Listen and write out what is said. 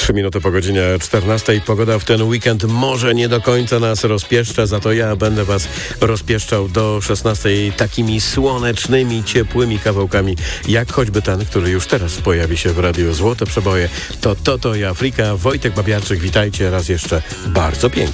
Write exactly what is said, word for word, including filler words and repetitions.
Trzy minuty po godzinie czternastej. Pogoda w ten weekend może nie do końca nas rozpieszcza, za to ja będę was rozpieszczał do szesnastej takimi słonecznymi, ciepłymi kawałkami, jak choćby ten, który już teraz pojawi się w radiu Złote Przeboje. To Toto i Afryka. Wojtek Babiarczyk, witajcie raz jeszcze bardzo pięknie.